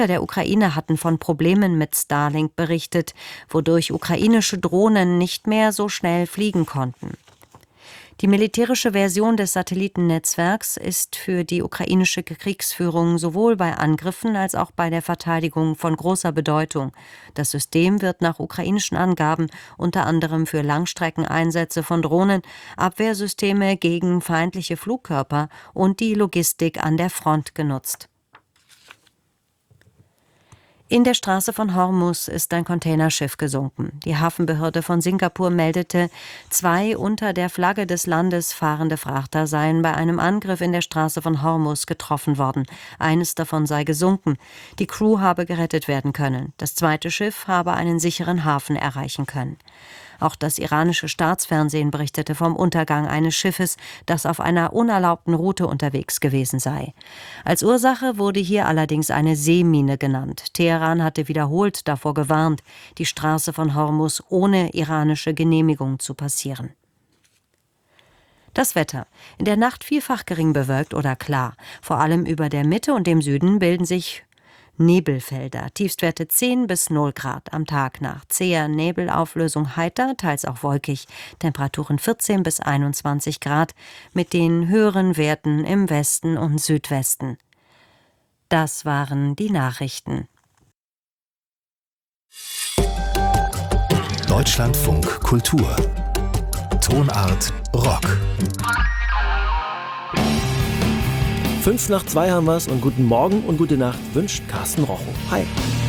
der Ukraine hatten von Problemen mit Starlink berichtet, wodurch ukrainische Drohnen nicht mehr so schnell fliegen konnten. Die militärische Version des Satellitennetzwerks ist für die ukrainische Kriegsführung sowohl bei Angriffen als auch bei der Verteidigung von großer Bedeutung. Das System wird nach ukrainischen Angaben unter anderem für Langstreckeneinsätze von Drohnen, Abwehrsysteme gegen feindliche Flugkörper und die Logistik an der Front genutzt. In der Straße von Hormuz ist ein Containerschiff gesunken. Die Hafenbehörde von Singapur meldete, 2 unter der Flagge des Landes fahrende Frachter seien bei einem Angriff in der Straße von Hormuz getroffen worden. Eines davon sei gesunken. Die Crew habe gerettet werden können. Das zweite Schiff habe einen sicheren Hafen erreichen können. Auch das iranische Staatsfernsehen berichtete vom Untergang eines Schiffes, das auf einer unerlaubten Route unterwegs gewesen sei. Als Ursache wurde hier allerdings eine Seemine genannt. Teheran hatte wiederholt davor gewarnt, die Straße von Hormuz ohne iranische Genehmigung zu passieren. Das Wetter. In der Nacht vielfach gering bewölkt oder klar. Vor allem über der Mitte und dem Süden bilden sich Nebelfelder, Tiefstwerte 10 bis 0 Grad, am Tag nach zäher Nebelauflösung heiter, teils auch wolkig, Temperaturen 14 bis 21 Grad, mit den höheren Werten im Westen und Südwesten. Das waren die Nachrichten. Deutschlandfunk Kultur. Tonart Rock. 5 nach 2 haben wir's und guten Morgen und gute Nacht wünscht Carsten Rochow. Hi.